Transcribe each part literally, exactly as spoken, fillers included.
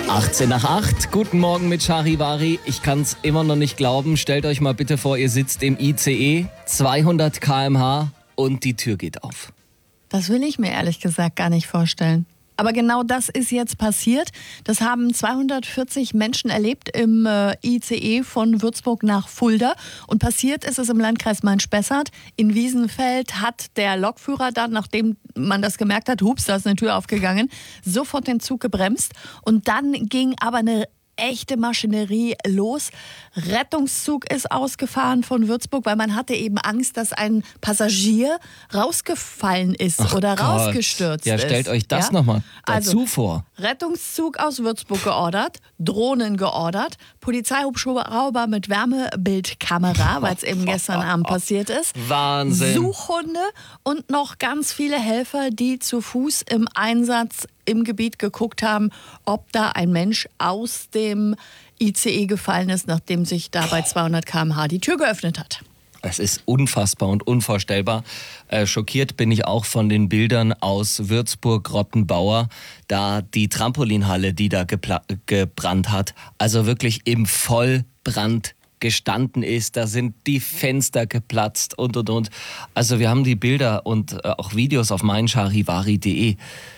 achtzehn nach acht, guten Morgen mit Charivari. Ich kann es immer noch nicht glauben. Stellt euch mal bitte vor, ihr sitzt im I C E, zweihundert Kilometer pro Stunde und die Tür geht auf. Das will ich mir ehrlich gesagt gar nicht vorstellen. Aber genau das ist jetzt passiert. Das haben zweihundertvierzig Menschen erlebt im äh, I C E von Würzburg nach Fulda. Und passiert ist es im Landkreis Main-Spessart. In Wiesenfeld hat der Lokführer dann, nachdem man das gemerkt hat, hups, da ist eine Tür aufgegangen, sofort den Zug gebremst. Und dann ging aber eine echte Maschinerie los. Rettungszug ist ausgefahren von Würzburg, weil man hatte eben Angst, dass ein Passagier rausgefallen ist Ach oder Gott. rausgestürzt ja, ist. stellt euch das ja? nochmal dazu also, vor. Rettungszug aus Würzburg geordert, Drohnen geordert, Polizeihubschrauber mit Wärmebildkamera, weil es eben gestern Abend passiert ist. Wahnsinn. Suchhunde und noch ganz viele Helfer, die zu Fuß im Einsatz im Gebiet geguckt haben, ob da ein Mensch aus dem I C E gefallen ist, nachdem sich da bei zweihundert Kilometer pro Stunde die Tür geöffnet hat. Es ist unfassbar und unvorstellbar. Äh, schockiert bin ich auch von den Bildern aus Würzburg-Rottenbauer, da die Trampolinhalle, die da gepla- gebrannt hat, also wirklich im Vollbrand gestanden ist. Da sind die Fenster geplatzt und, und, und. Also wir haben die Bilder und äh, auch Videos auf mein charivari punkt de.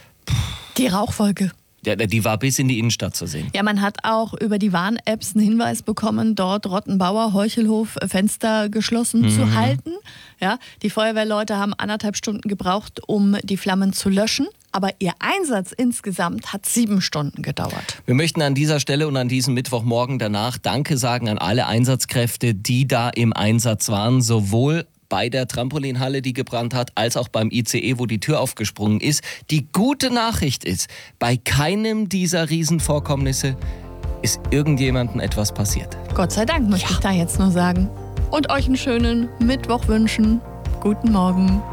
Die Rauchwolke. Ja, die war bis in die Innenstadt zu sehen. Ja, man hat auch über die Warn-Apps einen Hinweis bekommen, dort Rottenbauer, Heuchelhof, Fenster geschlossen mhm. zu halten. Ja, die Feuerwehrleute haben anderthalb Stunden gebraucht, um die Flammen zu löschen. Aber ihr Einsatz insgesamt hat sieben Stunden gedauert. Wir möchten an dieser Stelle und an diesem Mittwochmorgen danach Danke sagen an alle Einsatzkräfte, die da im Einsatz waren, sowohl bei der Trampolinhalle, die gebrannt hat, als auch beim I C E, wo die Tür aufgesprungen ist. Die gute Nachricht ist, bei keinem dieser Riesenvorkommnisse ist irgendjemandem etwas passiert. Gott sei Dank, möchte ja. ich da jetzt nur sagen. Und euch einen schönen Mittwoch wünschen. Guten Morgen.